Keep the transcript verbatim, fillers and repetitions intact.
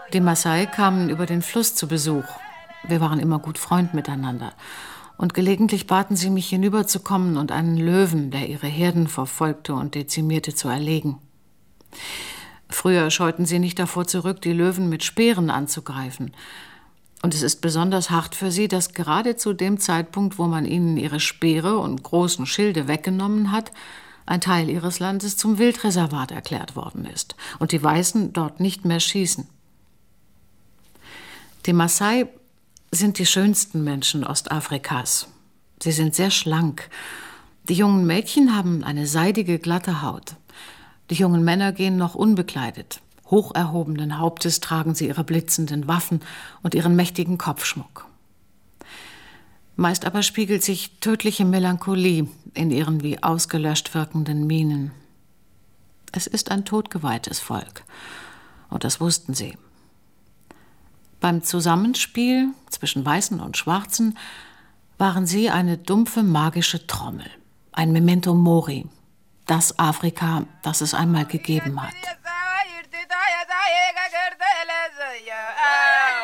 Die Maasai kamen über den Fluss zu Besuch. Wir waren immer gut Freund miteinander. Und gelegentlich baten sie mich, hinüberzukommen und einen Löwen, der ihre Herden verfolgte und dezimierte, zu erlegen. Früher scheuten sie nicht davor zurück, die Löwen mit Speeren anzugreifen. Und es ist besonders hart für sie, dass gerade zu dem Zeitpunkt, wo man ihnen ihre Speere und großen Schilde weggenommen hat, ein Teil ihres Landes zum Wildreservat erklärt worden ist und die Weißen dort nicht mehr schießen. Die Maasai sind die schönsten Menschen Ostafrikas. Sie sind sehr schlank. Die jungen Mädchen haben eine seidige, glatte Haut. Die jungen Männer gehen noch unbekleidet. Hoch erhobenen Hauptes tragen sie ihre blitzenden Waffen und ihren mächtigen Kopfschmuck. Meist aber spiegelt sich tödliche Melancholie in ihren wie ausgelöscht wirkenden Mienen. Es ist ein todgeweihtes Volk, und das wussten sie. Beim Zusammenspiel zwischen Weißen und Schwarzen waren sie eine dumpfe magische Trommel, ein Memento Mori, das Afrika, das es einmal gegeben hat.